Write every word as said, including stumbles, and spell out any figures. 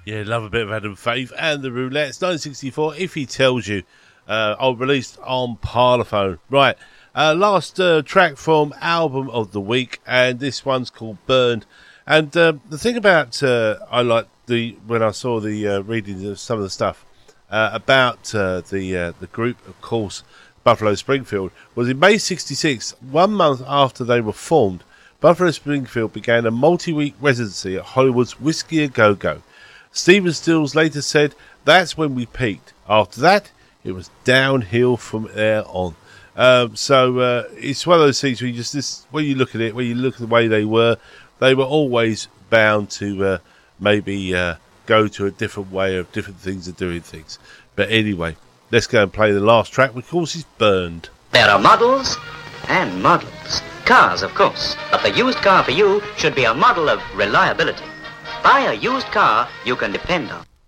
Yeah, love a bit of Adam Faith and the Roulettes. nineteen sixty-four, If He Tells You. Uh, oh, released on Parlophone. Right, uh, last uh, track from Album of the Week, and this one's called Burned. And uh, the thing about, uh, I like the, when I saw the uh, reading of some of the stuff uh, about uh, the uh, the group, of course, Buffalo Springfield, was in May sixty-six, one month after they were formed, Buffalo Springfield began a multi-week residency at Hollywood's Whiskey A Go Go. Stephen Stills later said, "That's when we peaked. After that, it was downhill from there on." Um, so uh, it's one of those things where you just, this, when you look at it, when you look at the way they were, they were always bound to uh, maybe uh, go to a different way of different things of doing things. But anyway, let's go and play the last track, which of course is Burned. There are models and models. Cars, of course. But the used car for you should be a model of reliability. Buy a used car you can depend on.